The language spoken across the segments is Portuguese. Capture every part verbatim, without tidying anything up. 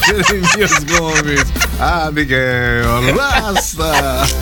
Jeremias Gomes. Ah, Miguel, basta.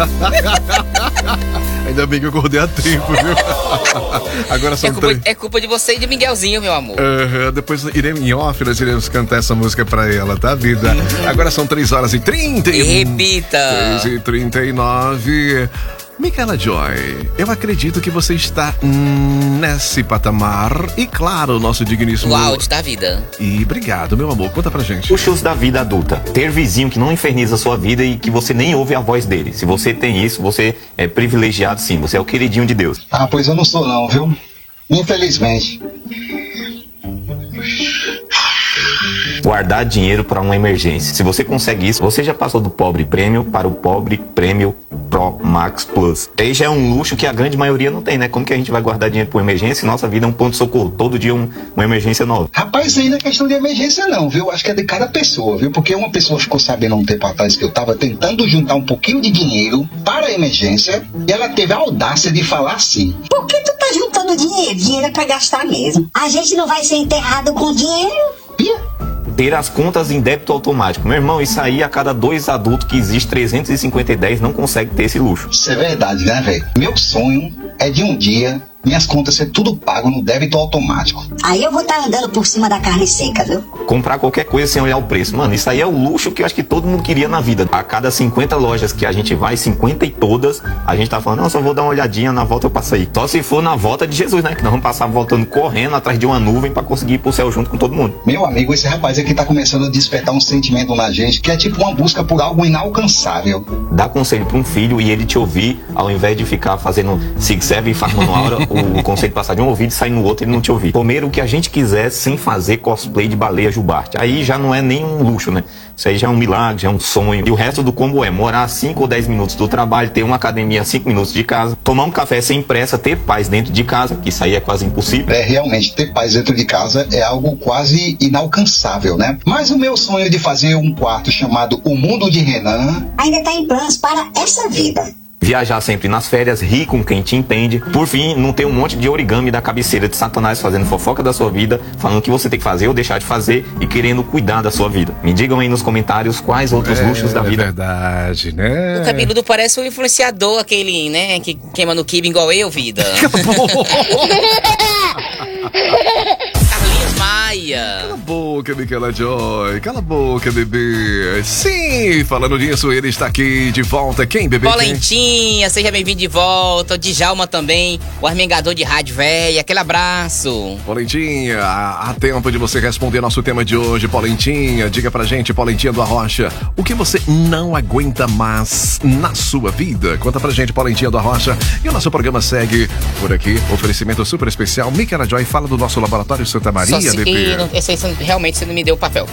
Ainda bem que eu acordei a tempo, viu? Agora são é, culpa, três... é culpa de você e de Miguelzinho, meu amor. Uhum, depois iremos em off, nós iremos cantar essa música pra ela, tá, vida? Uhum. Agora são três horas e trinta. Repita. três e trinta e nove. Micaela Joy, eu acredito que você está nesse patamar e, claro, o nosso digníssimo... O áudio da vida. E obrigado, meu amor, conta pra gente. Luxos da vida adulta. Ter vizinho que não inferniza a sua vida e que você nem ouve a voz dele. Se você tem isso, você é privilegiado sim, você é o queridinho de Deus. Ah, pois eu não sou não, viu? Infelizmente. Guardar dinheiro para uma emergência. Se você consegue isso, você já passou do pobre prêmio para o pobre prêmio Pro Max Plus. Aí já é um luxo que a grande maioria não tem, né? Como que a gente vai guardar dinheiro por emergência? Nossa vida é um ponto de socorro. Todo dia um, uma emergência nova. Rapaz, isso aí não é questão de emergência não, viu? Acho que é de cada pessoa, viu? Porque uma pessoa ficou sabendo há um tempo atrás que eu tava tentando juntar um pouquinho de dinheiro para a emergência e ela teve a audácia de falar assim: por que tu tá juntando dinheiro? Dinheiro é pra gastar mesmo. A gente não vai ser enterrado com dinheiro? Pia? Ter as contas em débito automático. Meu irmão, isso aí a cada dois adultos que existe trezentos e cinquenta e dez não consegue ter esse luxo. Isso é verdade, né, velho? Meu sonho é de um dia minhas contas ser tudo pago no débito automático. Aí eu vou estar tá andando por cima da carne seca, viu? Comprar qualquer coisa sem olhar o preço. Mano, isso aí é o luxo que eu acho que todo mundo queria na vida. A cada cinquenta lojas que a gente vai, cinquenta e todas, a gente tá falando, não, só vou dar uma olhadinha, na volta eu passo aí. Só se for na volta de Jesus, né? Que nós vamos passar voltando correndo atrás de uma nuvem pra conseguir ir pro céu junto com todo mundo. Meu amigo, esse rapaz aqui tá começando a despertar um sentimento na gente que é tipo uma busca por algo inalcançável. Dá conselho pra um filho e ele te ouvir, ao invés de ficar fazendo sig-serve e farmando a hora, o, o conselho passar de um ouvido e sair no outro e ele não te ouvir. Comer o que a gente quiser sem fazer cosplay de baleia jubarte. Aí já não é nem um luxo, né? Isso aí já é um milagre, já é um sonho. E o resto do combo é morar cinco ou dez minutos do trabalho, ter uma academia a cinco minutos de casa, tomar um café sem pressa, ter paz dentro de casa, que isso aí é quase impossível. É, realmente, ter paz dentro de casa é algo quase inalcançável, né? Mas o meu sonho de fazer um quarto chamado O Mundo de Renan ainda tá em planos para essa vida. Viajar sempre nas férias, rir com quem te entende. Por fim, não ter um monte de origami da cabeceira de Satanás fazendo fofoca da sua vida, falando o que você tem que fazer ou deixar de fazer e querendo cuidar da sua vida. Me digam aí nos comentários quais outros é, luxos da vida. É verdade, né? O cabeludo parece um influenciador, aquele, né, que queima no quibe igual eu, vida. Carlinhos Maia. Cala a boca, Micaela Joy. Cala a boca, bebê. Sim, falando nisso, ele está aqui de volta. Quem, bebê? Polentinha, seja bem-vindo de volta. O Djalma também, o armengador de rádio velho. Aquele abraço. Polentinha, há tempo de você responder nosso tema de hoje, Polentinha. Diga pra gente, Polentinha do Arrocha, o que você não aguenta mais na sua vida? Conta pra gente, Polentinha do Arrocha. E o nosso programa segue por aqui. Oferecimento super especial. Micaela Joy fala do nosso laboratório Santa Maria, Só se, bebê. não, esse aí realmente você não me deu o papel.